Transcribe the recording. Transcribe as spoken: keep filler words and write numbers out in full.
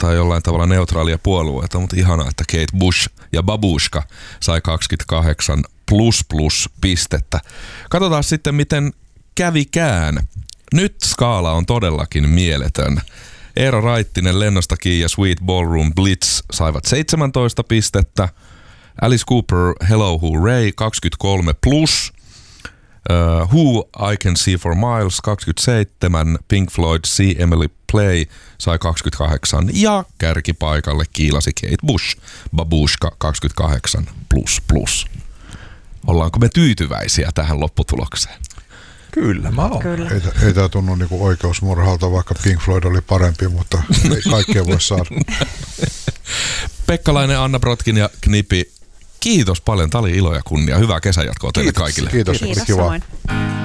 edustetaan jollain tavalla neutraalia puolueita, mutta ihanaa, että Kate Bush ja Babushka sai kaksikymmentäkahdeksan plus plus pistettä. Katsotaan sitten, miten kävikään. Nyt skaala on todellakin mieletön. Eero Raittinen, Lennosta kiinni ja Sweet Ballroom Blitz saivat seitsemäntoista pistettä. Alice Cooper, Hello Hooray, kaksikymmentäkolme plus. Uh, Who I Can See for Miles, kaksikymmentäseitsemän. Pink Floyd, See Emily Play sai kaksikymmentäkahdeksan. Ja kärkipaikalle kiilasi Kate Bush, Babushka, kaksikymmentäkahdeksan plus plus. Ollaanko me tyytyväisiä tähän lopputulokseen? Kyllä, mä oon. Kyllä. Ei, ei tämä tunnu niinku oikeusmurhalta, vaikka Pink Floyd oli parempi, mutta ei kaikkea voi saada. Pekkalainen, Anna Brotkin ja Knipi, kiitos paljon. Tämä oli ilo ja kunnia. Hyvää kesänjatkoa teille Kiitos. kaikille. Kiitos, Kiitos kiva. samoin.